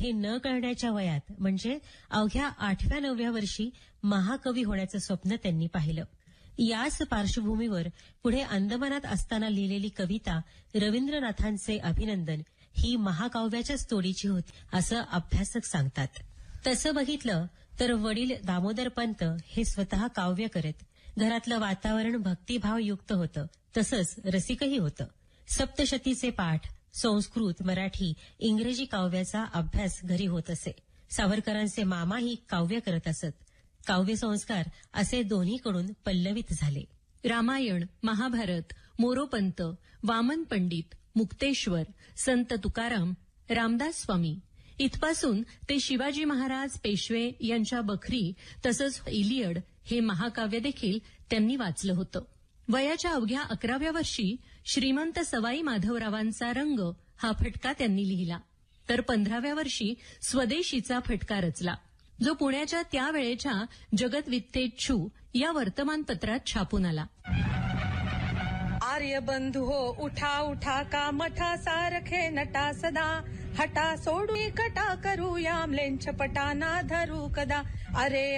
हे न कळण्याच्या वयात म्हणजे अवघ्या 8व्या-9व्या वर्षी महाकवी होण्याचं स्वप्न त्यांनी पाहिलं. याच पार्श्वभूमीवर पुढे अंदमानात असताना लिहिलेली कविता रवींद्रनाथांचे अभिनंदन ही महाकाव्याच्याच तोडीची होती असं अभ्यासक सांगतात. तसं बघितलं तर वडील दामोदरपंत हे स्वतः काव्य करत. घरातलं वातावरण भक्तिभावयुक्त होतं, तसंच रसिकही होतं. सप्तशतीचे पाठ, संस्कृत, मराठी, इंग्रजी काव्याचा अभ्यास घरी होत असे. सावरकरांचे मामाही काव्य करत असत. काव्य संस्कार असे दोन्हीकडून पल्लवित झाले. रामायण, महाभारत, मोरोपंत, वामन पंडित, मुक्तेश्वर, संत तुकाराम, रामदास स्वामी इथपासून ते शिवाजी महाराज, पेशवे यांच्या बखरी तसंच इलियड हे महाकाव्य देखील त्यांनी वाचलं होतं. वयाच्या अवघ्या 11व्या वर्षी श्रीमंत सवाई माधवरावांचा रंग हा फटका त्यांनी लिहिला, तर 15व्या वर्षी स्वदेशीचा फटका रचला, जो पुण्याच्या त्यावेळेच्या जगतवित्तेच्छू या वर्तमानपत्रात छापून आला. आर्य बंधू हो उठा उठा का मठा सारखे नटा सदा हटा सोडू कटा करू या म्लेंछ पटाना धरू कदा अरे